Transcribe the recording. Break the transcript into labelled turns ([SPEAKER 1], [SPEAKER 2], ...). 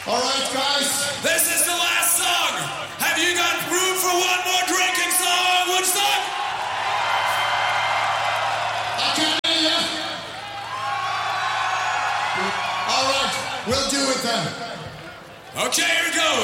[SPEAKER 1] All right, guys.
[SPEAKER 2] This is the last song. Have you got room for one more drinking song, Woodstock?
[SPEAKER 1] I can't hear you. All right, we'll do it then.
[SPEAKER 2] Okay, here it goes.